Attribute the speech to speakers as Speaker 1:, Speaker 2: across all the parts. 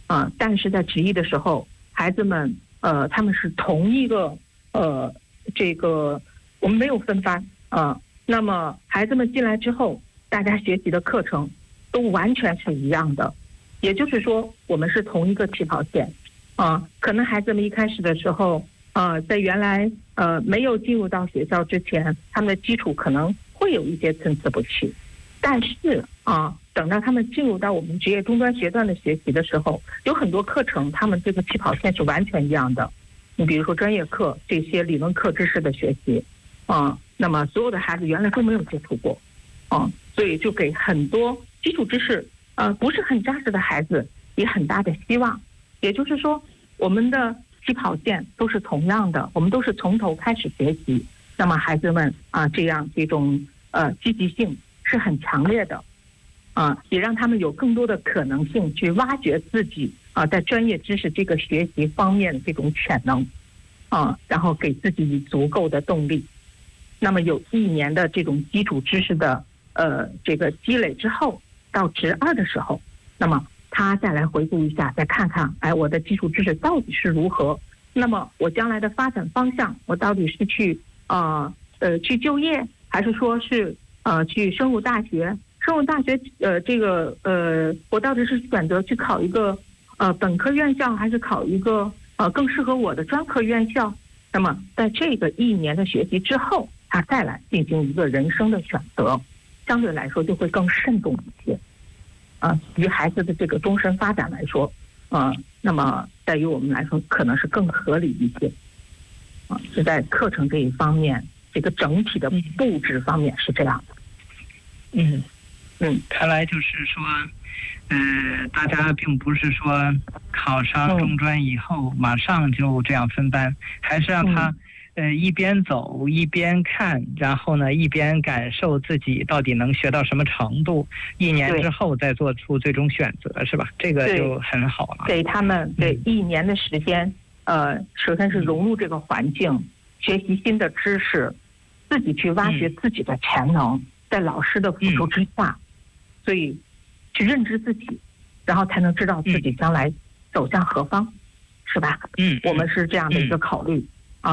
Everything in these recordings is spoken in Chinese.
Speaker 1: 但是在执一的时候，孩子们他们是同一个这个我们没有分班那么孩子们进来之后，大家学习的课程都完全是一样的，也就是说我们是同一个起跑线可能孩子们一开始的时候在原来没有进入到学校之前，他们的基础可能会有一些参差不齐，但是等到他们进入到我们职业中专学段的学习的时候，有很多课程他们这个起跑线是完全一样的。你比如说专业课这些理论课知识的学习那么所有的孩子原来都没有接触过所以就给很多基础知识不是很扎实的孩子也很大的希望。也就是说我们的起跑线都是同样的，我们都是从头开始学习，那么孩子们这种积极性是很强烈的也让他们有更多的可能性去挖掘自己在专业知识这个学习方面的这种潜能然后给自己足够的动力。那么有1年的这种基础知识的这个积累之后，到执2的时候，那么他再来回顾一下，再看看我的基础知识到底是如何，那么我将来的发展方向，我到底是去就业，还是说是去升入大学？升入大学我到底是选择去考一个本科院校，还是考一个更适合我的专科院校？那么在这个1年的学习之后，他再来进行一个人生的选择，相对来说就会更慎重一些于孩子的这个终身发展来说那么在于我们来说可能是更合理一些是在课程这一方面，这个整体的布置方面是这样的。
Speaker 2: 看来就是说大家并不是说考上中专以后马上就这样分班，还是让他一边走一边看，然后呢一边感受自己到底能学到什么程度，1年之后再做出最终选择，是吧？这个就很好了。
Speaker 1: 给他们1年的时间首先是融入这个环境，学习新的知识，自己去挖掘自己的潜能，在老师的辅助之下所以去认知自己，然后才能知道自己将来走向何方是吧？我们是这样的一个考虑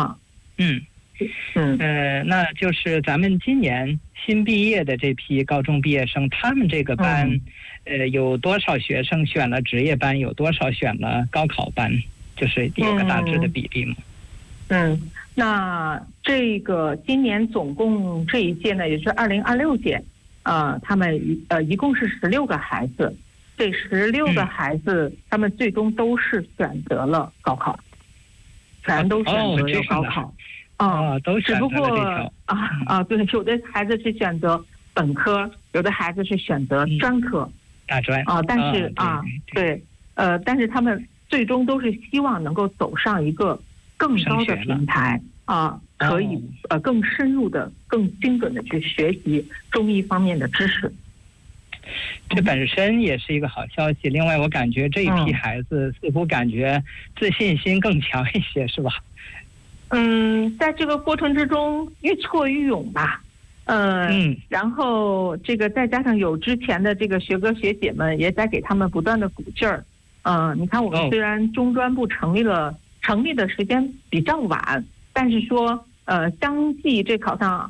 Speaker 2: 那就是咱们今年新毕业的这批高中毕业生，他们这个班有多少学生选了职业班，有多少选了高考班，就是有个大致的比例吗？
Speaker 1: 那这个今年总共这一届呢，也是2026届他们一共是16个孩子，这16个孩子他们最终都是选择了高考，全都选择了高考
Speaker 2: 都选择了这条
Speaker 1: 对，有的孩子是选择本科，有的孩子是选择专科
Speaker 2: 大专
Speaker 1: 但是但是他们最终都是希望能够走上一个更高的平台可以更深入的更精准的去学习中医方面的知识。
Speaker 2: 这本身也是一个好消息。另外我感觉这一批孩子似乎感觉自信心更强一些，是吧？
Speaker 1: 在这个过程之中愈挫愈勇吧然后这个再加上有之前的这个学哥学姐们也在给他们不断的鼓劲儿你看我们虽然中专部成立的时间比较晚，但是说相继这考上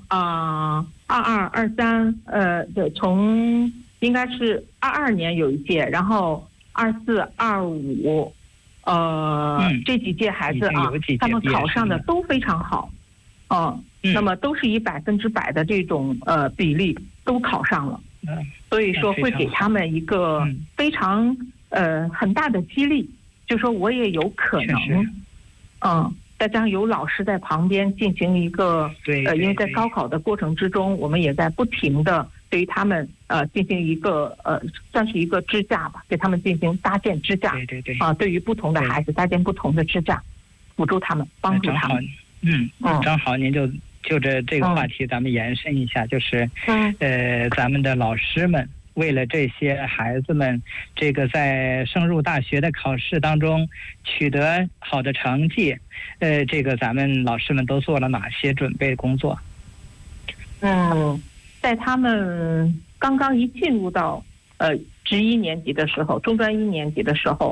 Speaker 1: 22、23从应该是22年有一届，然后24、25这几届孩子他们考上的都非常好那么都是以100%的这种比例都考上了所以说会给他们一个非常很大的激励，就说我也有可能再加上有老师在旁边进行一个因为在高考的过程之中，我们也在不停的对于他们进行一个算是一个支架吧，给他们进行搭建支架对于不同的孩子搭建不同的支架，辅助他们，帮助他们。
Speaker 2: 正好您就这个话题咱们延伸一下，就是咱们的老师们为了这些孩子们这个在升入大学的考试当中取得好的成绩这个咱们老师们都做了哪些准备工作？
Speaker 1: 在他们刚刚一进入到职1年级的时候，中专1年级的时候